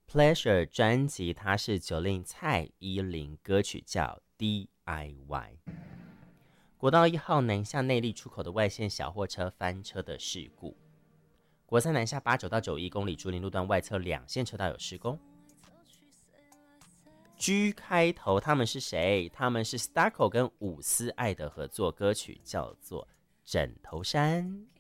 Pleasure 专辑，它是Jolin蔡依林，歌曲叫 DIY。国道1号南下内壢出口的外线小货车翻车的事故。国3南下89到91公里竹林路段外侧2线车道有施工。G 开头，他们是谁？他们是 Starco 跟伍思爱的合作歌曲，叫做《枕头山》。